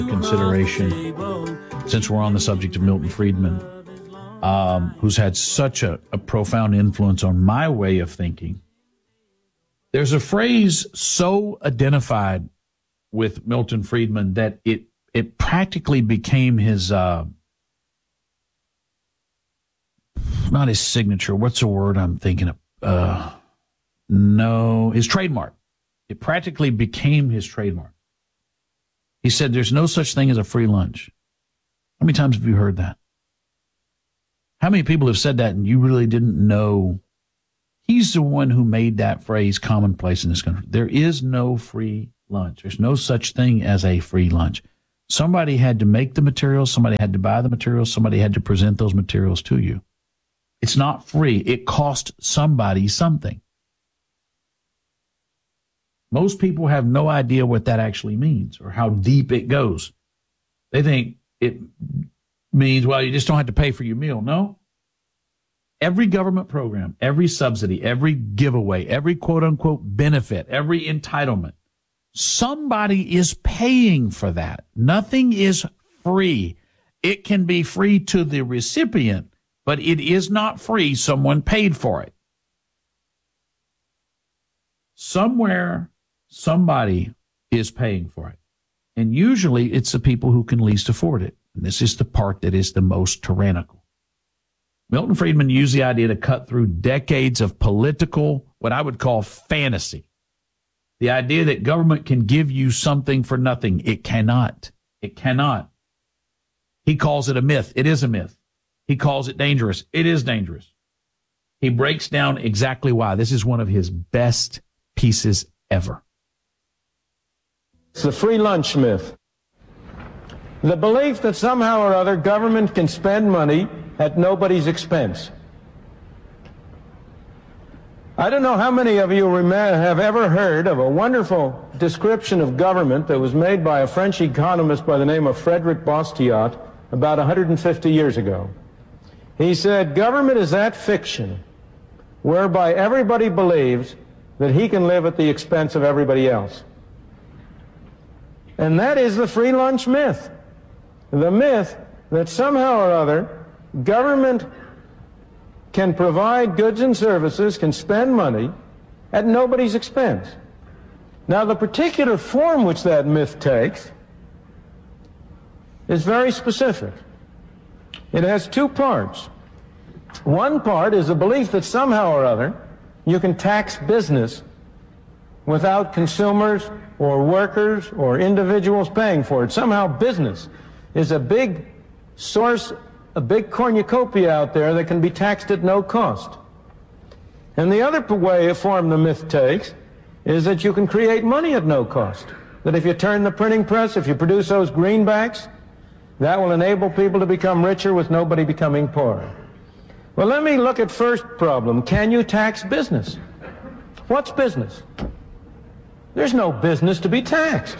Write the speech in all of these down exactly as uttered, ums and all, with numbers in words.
consideration, since we're on the subject of Milton Friedman, um, who's had such a, a profound influence on my way of thinking. There's a phrase so identified with Milton Friedman that it it practically became his, uh, not his signature. What's the word I'm thinking of? Uh, no, his trademark. It practically became his trademark. He said, there's no such thing as a free lunch. How many times have you heard that? How many people have said that and you really didn't know? He's the one who made that phrase commonplace in this country. There is no free lunch. There's no such thing as a free lunch. Somebody had to make the materials. Somebody had to buy the materials. Somebody had to present those materials to you. It's not free. It cost somebody something. Most people have no idea what that actually means or how deep it goes. They think it means, well, you just don't have to pay for your meal. No. Every government program, every subsidy, every giveaway, every quote-unquote benefit, every entitlement, somebody is paying for that. Nothing is free. It can be free to the recipient, but it is not free. Someone paid for it. Somewhere, somebody is paying for it. And usually it's the people who can least afford it. And this is the part that is the most tyrannical. Milton Friedman used the idea to cut through decades of political, what I would call fantasy. The idea that government can give you something for nothing. It cannot. It cannot. He calls it a myth. It is a myth. He calls it dangerous. It is dangerous. He breaks down exactly why. This is one of his best pieces ever. It's the free lunch myth. The belief that somehow or other government can spend money at nobody's expense. I don't know how many of you have ever heard of a wonderful description of government that was made by a French economist by the name of Frédéric Bastiat about one hundred fifty years ago. He said, government is that fiction whereby everybody believes that he can live at the expense of everybody else. And that is the free lunch myth. The myth that somehow or other government can provide goods and services, can spend money at nobody's expense. Now, the particular form which that myth takes is very specific. It has two parts. One part is the belief that somehow or other you can tax business without consumers or workers or individuals paying for it. Somehow business is a big source, a big cornucopia out there that can be taxed at no cost. And the other way of form the myth takes is that you can create money at no cost. That if you turn the printing press, if you produce those greenbacks, that will enable people to become richer with nobody becoming poorer. Well, let me look at first problem. Can you tax business? What's business? There's no business to be taxed.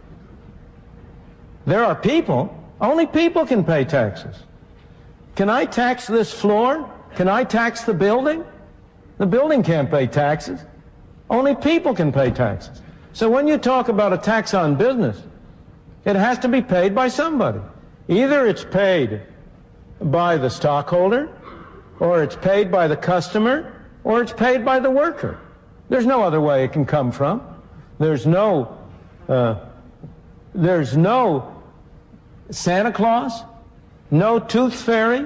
There are people. Only people can pay taxes. Can I tax this floor? Can I tax the building? The building can't pay taxes. Only people can pay taxes. So when you talk about a tax on business, it has to be paid by somebody. Either it's paid by the stockholder, or it's paid by the customer, or it's paid by the worker. There's no other way it can come from. There's no, uh, there's no Santa Claus, no tooth fairy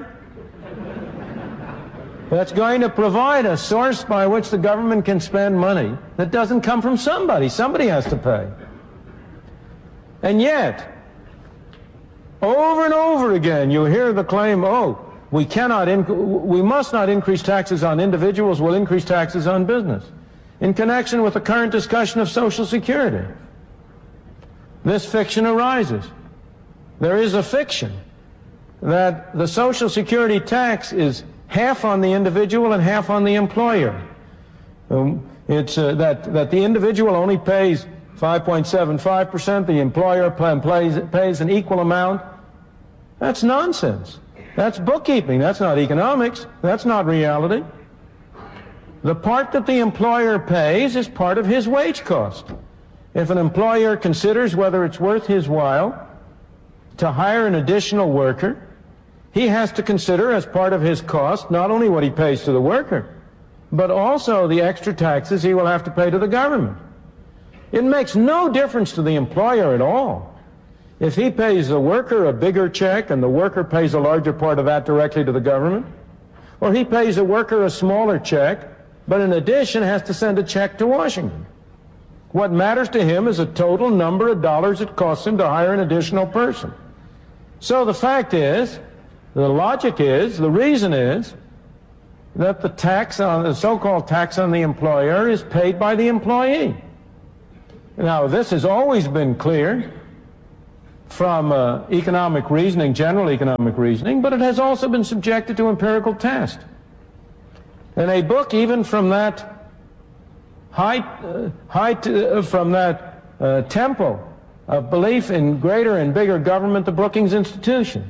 that's going to provide a source by which the government can spend money that doesn't come from somebody. Somebody has to pay. And yet, over and over again, you hear the claim, oh, we cannot, inc- we must not increase taxes on individuals, we'll increase taxes on business. In connection with the current discussion of Social Security, this fiction arises. There is a fiction that the Social Security tax is half on the individual and half on the employer. Um, it's uh, that, that the individual only pays five point seven five percent, the employer pays, pays an equal amount. That's nonsense. That's bookkeeping. That's not economics. That's not reality. The part that the employer pays is part of his wage cost. If an employer considers whether it's worth his while to hire an additional worker, he has to consider as part of his cost not only what he pays to the worker, but also the extra taxes he will have to pay to the government. It makes no difference to the employer at all if he pays the worker a bigger check and the worker pays a larger part of that directly to the government, or he pays the worker a smaller check, but in addition has to send a check to Washington. What matters to him is the total number of dollars it costs him to hire an additional person. So the fact is, the logic is, the reason is, that the tax on the so-called tax on the employer is paid by the employee. Now, this has always been clear from uh, economic reasoning, general economic reasoning, but it has also been subjected to empirical test. And a book even from that high, uh, high t- uh, from that uh, tempo of belief in greater and bigger government, the Brookings Institution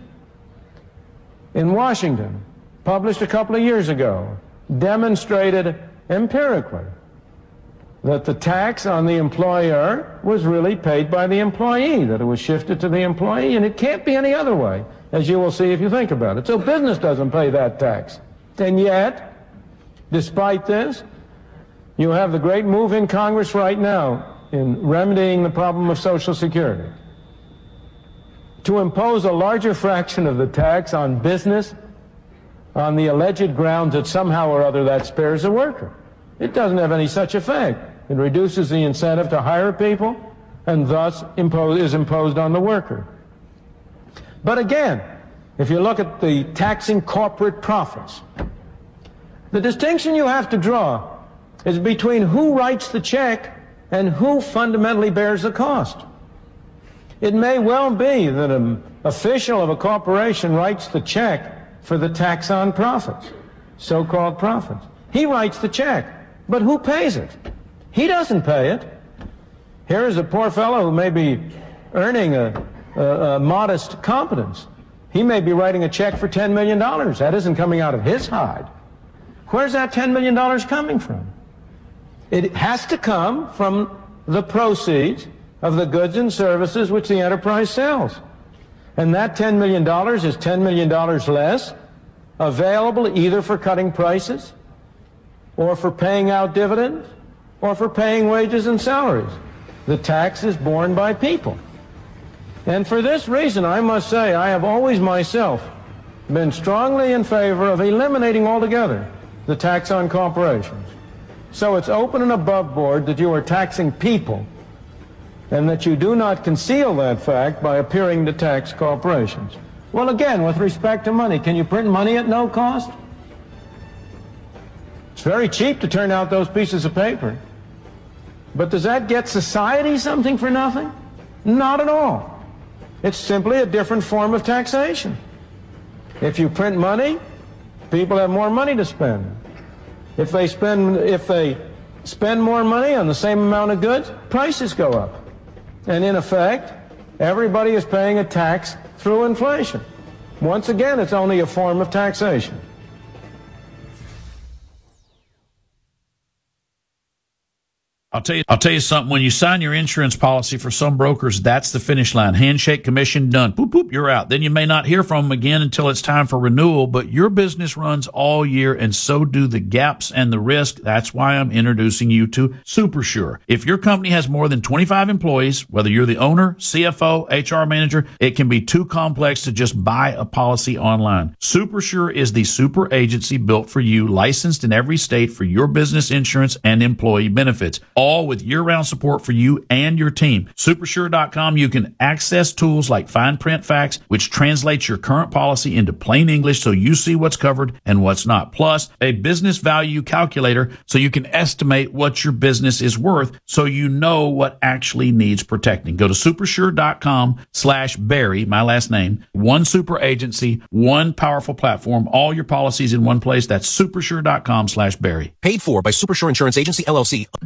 in Washington, published a couple of years ago, demonstrated empirically that the tax on the employer was really paid by the employee, that it was shifted to the employee, and it can't be any other way, as you will see if you think about it. So business doesn't pay that tax. And yet, despite this, you have the great move in Congress right now in remedying the problem of Social Security to impose a larger fraction of the tax on business on the alleged grounds that somehow or other that spares the worker. It doesn't have any such effect. It reduces the incentive to hire people and thus impose, is imposed on the worker. But again, if you look at the taxing corporate profits, the distinction you have to draw is between who writes the check and who fundamentally bears the cost. It may well be that an official of a corporation writes the check for the tax on profits, so-called profits. He writes the check, but who pays it? He doesn't pay it. Here is a poor fellow who may be earning a, a, a modest competence. He may be writing a check for ten million dollars. That isn't coming out of his hide. Where's that ten million dollars coming from? It has to come from the proceeds of the goods and services which the enterprise sells. And that ten million dollars is ten million dollars less available either for cutting prices or for paying out dividends or for paying wages and salaries. The tax is borne by people. And for this reason, I must say, I have always myself been strongly in favor of eliminating altogether the tax on corporations. So it's open and above board that you are taxing people and that you do not conceal that fact by appearing to tax corporations. Well, again, with respect to money, can you print money at no cost? It's very cheap to turn out those pieces of paper. But does that get society something for nothing? Not at all. It's simply a different form of taxation. If you print money, people have more money to spend. If they spend, if they spend more money on the same amount of goods, prices go up. And in effect, everybody is paying a tax through inflation. Once again, it's only a form of taxation. I'll tell you, I'll tell you something. When you sign your insurance policy, for some brokers, that's the finish line. Handshake, commission, done. Boop, boop, you're out. Then you may not hear from them again until it's time for renewal, but your business runs all year, and so do the gaps and the risk. That's why I'm introducing you to SuperSure. If your company has more than twenty-five employees, whether you're the owner, C F O, H R manager, it can be too complex to just buy a policy online. SuperSure is the super agency built for you, licensed in every state for your business insurance and employee benefits, all with year-round support for you and your team. Supersure dot com, you can access tools like Fine Print Facts, which translates your current policy into plain English so you see what's covered and what's not. Plus, a business value calculator so you can estimate what your business is worth so you know what actually needs protecting. Go to Supersure dot com slash Barry, my last name. One super agency, one powerful platform, all your policies in one place. That's Supersure dot com slash Barry. Paid for by Supersure Insurance Agency, L L C. This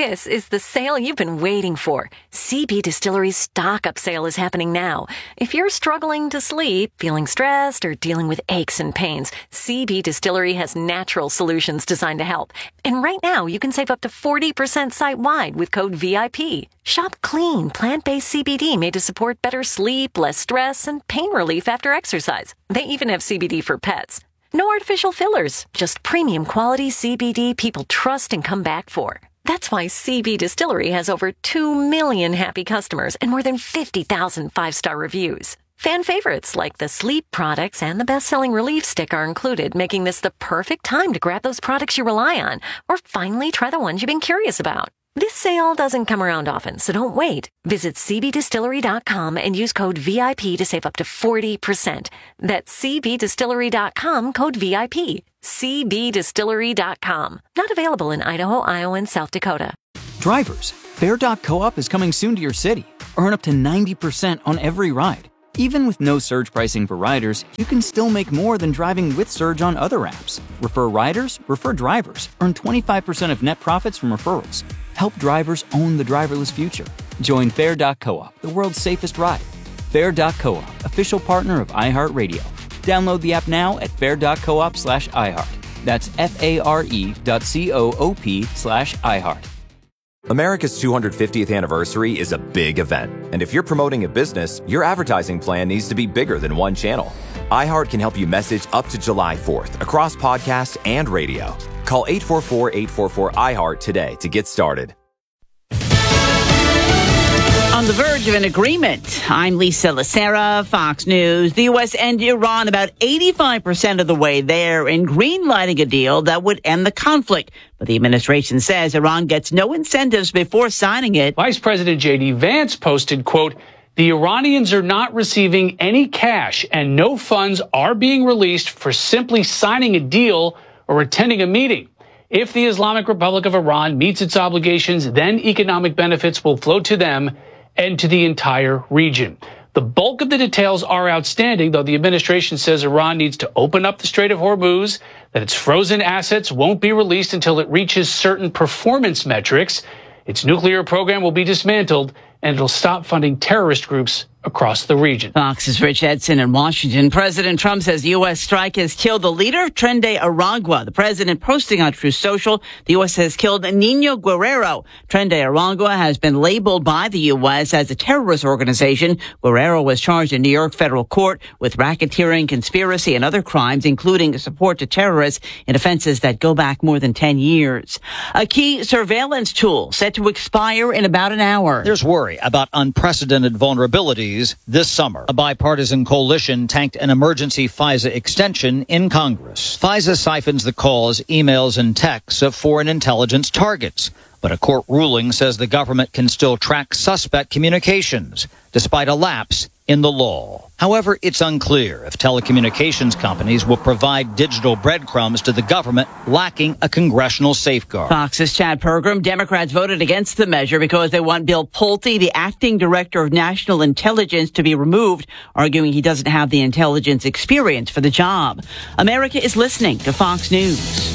This is the sale you've been waiting for. C B Distillery's stock-up sale is happening now. If you're struggling to sleep, feeling stressed, or dealing with aches and pains, C B Distillery has natural solutions designed to help. And right now, you can save up to forty percent site-wide with code V I P. Shop clean, plant-based C B D made to support better sleep, less stress, and pain relief after exercise. They even have C B D for pets. No artificial fillers, just premium quality C B D people trust and come back for. That's why C B Distillery has over two million happy customers and more than fifty thousand five-star reviews. Fan favorites like the sleep products and the best-selling relief stick are included, making this the perfect time to grab those products you rely on or finally try the ones you've been curious about. This sale doesn't come around often, so don't wait. Visit C B distillery dot com and use code V I P to save up to forty percent. That's C B distillery dot com, code V I P. C B distillery dot com. Not available in Idaho, Iowa, and South Dakota. Drivers, Fair dot Co-op is coming soon to your city. Earn up to ninety percent on every ride. Even with no surge pricing for riders, you can still make more than driving with Surge on other apps. Refer riders, refer drivers. Earn twenty-five percent of net profits from referrals. Help drivers own the driverless future. Join Fair dot Co-op, the world's safest ride. Fair dot Co-op, official partner of iHeartRadio. Download the app now at fair dot coop slash iHeart. That's F-A-R-E dot C-O-O-P slash iHeart. America's two hundred fiftieth anniversary is a big event. And if you're promoting a business, your advertising plan needs to be bigger than one channel. iHeart can help you message up to July fourth across podcasts and radio. Call eight four four, eight four four, iHeart today to get started. On the verge of an agreement. I'm Lisa Lacera, Fox News. The U S and Iran about eighty-five percent of the way there in green-lighting a deal that would end the conflict. But the administration says Iran gets no incentives before signing it. Vice President J D Vance posted, quote, "The Iranians are not receiving any cash and no funds are being released for simply signing a deal or attending a meeting. If the Islamic Republic of Iran meets its obligations, then economic benefits will flow to them and to the entire region." The bulk of the details are outstanding, though the administration says Iran needs to open up the Strait of Hormuz, that its frozen assets won't be released until it reaches certain performance metrics, its nuclear program will be dismantled, and it'll stop funding terrorist groups across the region. Fox's Rich Edson in Washington. President Trump says the U S strike has killed the leader of Tren de Aragua. The president posting on Truth Social, the U S has killed Nino Guerrero. Tren de Aragua has been labeled by the U S as a terrorist organization. Guerrero was charged in New York federal court with racketeering, conspiracy, and other crimes, including support to terrorists in offenses that go back more than ten years. A key surveillance tool set to expire in about an hour. There's worry about unprecedented vulnerabilities this summer. A bipartisan coalition tanked an emergency FISA extension in Congress. FISA siphons the calls, emails, and texts of foreign intelligence targets. But a court ruling says the government can still track suspect communications, despite a lapse in the law. However, it's unclear if telecommunications companies will provide digital breadcrumbs to the government lacking a congressional safeguard. Fox's Chad Pergram. Democrats voted against the measure because they want Bill Pulte, the acting director of national intelligence, to be removed, arguing he doesn't have the intelligence experience for the job. America is listening to Fox News.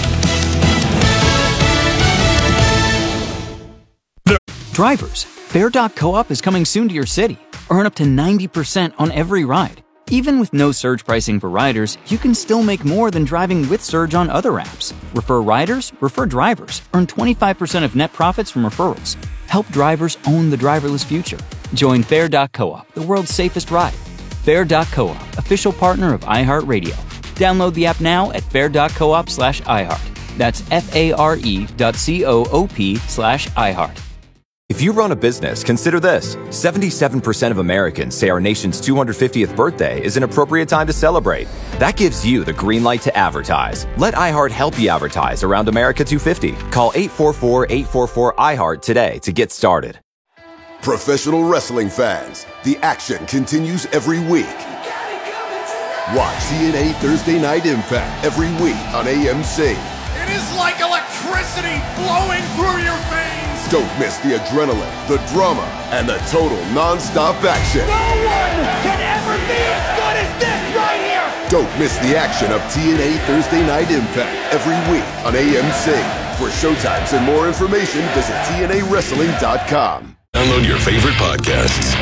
Drivers, Fair dot Co-op is coming soon to your city. Earn up to ninety percent on every ride. Even with no surge pricing for riders, you can still make more than driving with Surge on other apps. Refer riders, refer drivers. Earn twenty-five percent of net profits from referrals. Help drivers own the driverless future. Join Fair dot Co-op, the world's safest ride. Fair dot Co-op, official partner of iHeartRadio. Download the app now at fair dot coop slash iHeart. That's F-A-R-E dot C-O-O-P slash iHeart. If you run a business, consider this. seventy-seven percent of Americans say our nation's two hundred fiftieth birthday is an appropriate time to celebrate. That gives you the green light to advertise. Let iHeart help you advertise around America two fifty. Call eight four four, eight four four, iHeart today to get started. Professional wrestling fans, the action continues every week. Watch T N A Thursday Night Impact every week on A M C. It is like electricity flowing through your veins. Don't miss the adrenaline, the drama, and the total non-stop action. No one can ever be as good as this right here. Don't miss the action of T N A Thursday Night Impact every week on A M C. For showtimes and more information, visit T N A wrestling dot com. Download your favorite podcasts.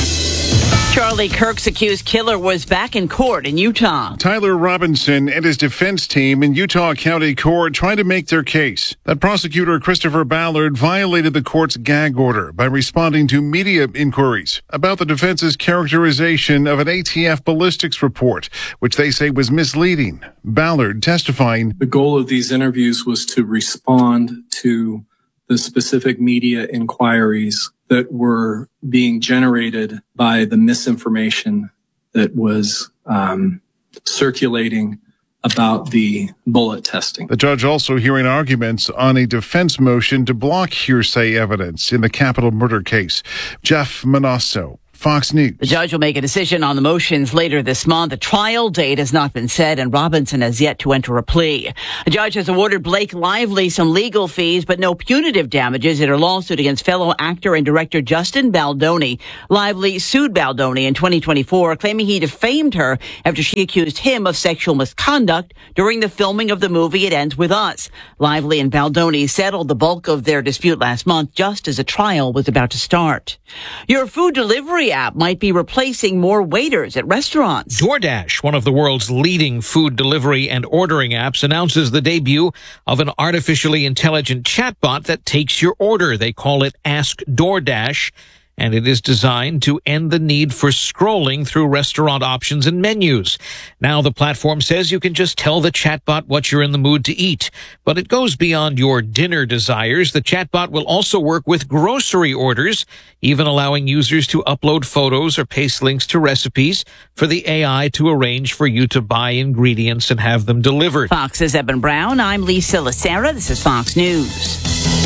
Charlie Kirk's accused killer was back in court in Utah. Tyler Robinson and his defense team in Utah County Court trying to make their case that prosecutor Christopher Ballard violated the court's gag order by responding to media inquiries about the defense's characterization of an A T F ballistics report, which they say was misleading. Ballard testifying. The goal of these interviews was to respond to the specific media inquiries that were being generated by the misinformation that was um, circulating about the bullet testing. The judge also hearing arguments on a defense motion to block hearsay evidence in the capital murder case. Jeff Manasso, Fox News. The judge will make a decision on the motions later this month. A trial date has not been set, and Robinson has yet to enter a plea. A judge has awarded Blake Lively some legal fees, but no punitive damages in her lawsuit against fellow actor and director Justin Baldoni. Lively sued Baldoni in twenty twenty-four, claiming he defamed her after she accused him of sexual misconduct during the filming of the movie It Ends With Us. Lively and Baldoni settled the bulk of their dispute last month, just as a trial was about to start. Your food delivery app might be replacing more waiters at restaurants. DoorDash, one of the world's leading food delivery and ordering apps, announces the debut of an artificially intelligent chatbot that takes your order. They call it Ask DoorDash, and it is designed to end the need for scrolling through restaurant options and menus. Now the platform says you can just tell the chatbot what you're in the mood to eat, but it goes beyond your dinner desires. The chatbot will also work with grocery orders, even allowing users to upload photos or paste links to recipes for the A I to arrange for you to buy ingredients and have them delivered. Fox's Eben Brown. I'm Lisa Lacera. This is Fox News.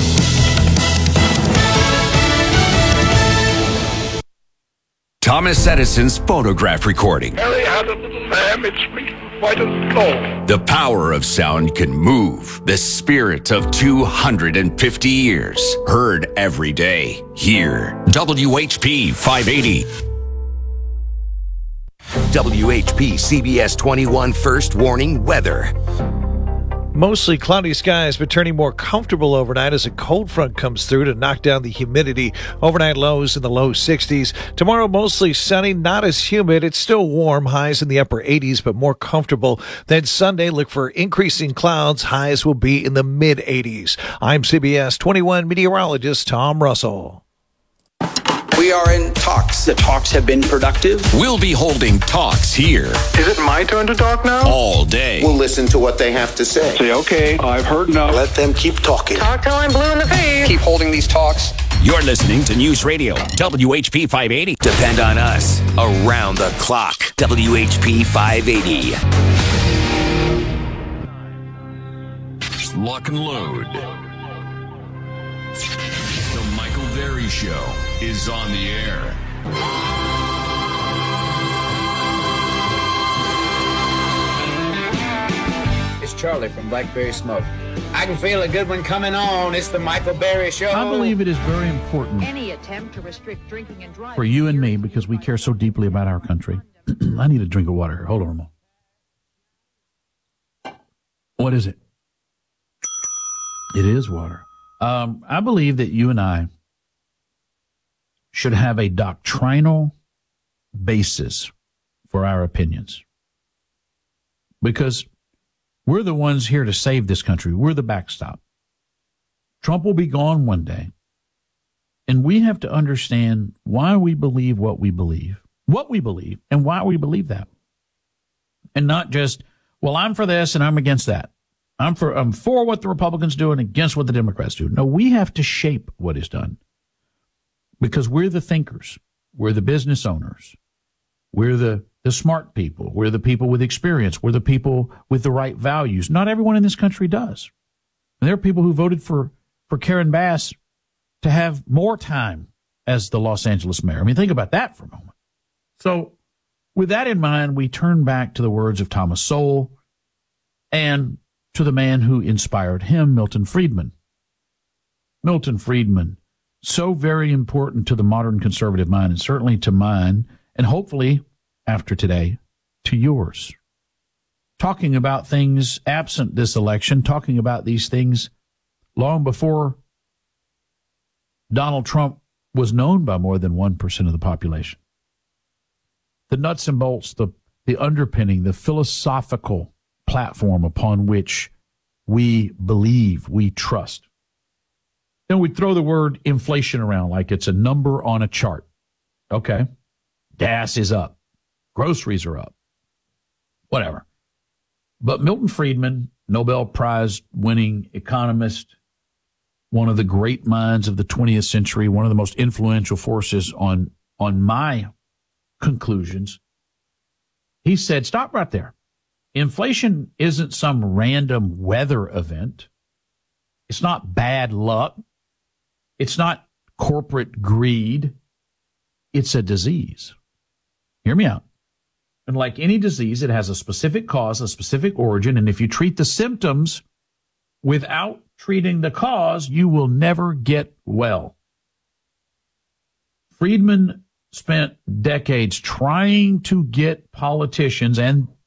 Thomas Edison's phonograph recording. Mary had a little lamb, its feet were white as snow. The power of sound can move the spirit of two hundred fifty years. Heard every day here. W H P five eighty. W H P C B S twenty-one First Warning Weather. Mostly cloudy skies, but turning more comfortable overnight as a cold front comes through to knock down the humidity. Overnight lows in the low sixties. Tomorrow, mostly sunny, not as humid. It's still warm, highs in the upper eighties, but more comfortable. Then Sunday, look for increasing clouds. Highs will be in the mid eighties. I'm C B S twenty-one meteorologist Tom Russell. We are in talks. The talks have been productive. We'll be holding talks here. Is it my turn to talk now? All day. We'll listen to what they have to say. Say, okay, I've heard enough. Let them keep talking. Talk till I'm blue in the face. Keep holding these talks. You're listening to News Radio, W H P five eighty. Depend on us around the clock. W H P five eighty. Lock and load. The Michael Berry Show is on the air. It's Charlie from Blackberry Smoke. I can feel a good one coming on. It's the Michael Berry Show. I believe it is very important Any attempt to restrict drinking and driving for you and me, because we care so deeply about our country. I need a drink of water here. Hold on a moment. What is it? It is water. Um, I believe that you and I should have a doctrinal basis for our opinions, because we're the ones here to save this country. We're the backstop. Trump will be gone one day, and we have to understand why we believe what we believe, what we believe, and why we believe that, and not just, well, I'm for this and I'm against that. I'm for I'm for what the Republicans do and against what the Democrats do. No, we have to shape what is done, because we're the thinkers. We're the business owners. We're the, the smart people. We're the people with experience. We're the people with the right values. Not everyone in this country does. And there are people who voted for, for Karen Bass to have more time as the Los Angeles mayor. I mean, think about that for a moment. So with that in mind, we turn back to the words of Thomas Sowell and to the man who inspired him, Milton Friedman. Milton Friedman, so very important to the modern conservative mind, and certainly to mine, and hopefully, after today, to yours. Talking about things absent this election, talking about these things long before Donald Trump was known by more than one percent of the population. The nuts and bolts, the, the underpinning, the philosophical platform upon which we believe, we trust. Then we throw the word inflation around like it's a number on a chart. Okay. Gas is up. Groceries are up. Whatever. But Milton Friedman, Nobel Prize winning economist, one of the great minds of the twentieth century, one of the most influential forces on, on my conclusions, he said, stop right there. Inflation isn't some random weather event. It's not bad luck. It's not corporate greed. It's a disease. Hear me out. And like any disease, it has a specific cause, a specific origin. And if you treat the symptoms without treating the cause, you will never get well. Friedman spent decades trying to get politicians and